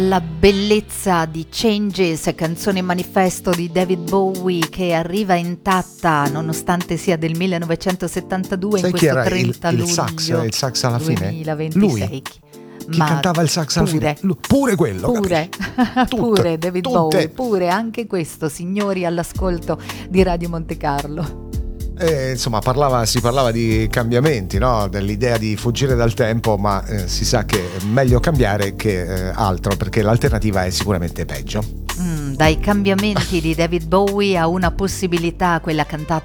La bellezza di Changes, canzone manifesto di David Bowie, che arriva intatta nonostante sia del 1972. Sai in chi questo era 30 il luglio sax alla fine? 2026. Lui. Chi cantava il sax alla fine? Pure quello. Pure, pure David tutte. Bowie, pure anche questo, signori all'ascolto di Radio Monte Carlo. Insomma, si parlava di cambiamenti, no? Dell'idea di fuggire dal tempo, ma si sa che è meglio cambiare che altro, perché l'alternativa è sicuramente peggio. Dai cambiamenti di David Bowie a una possibilità, quella cantata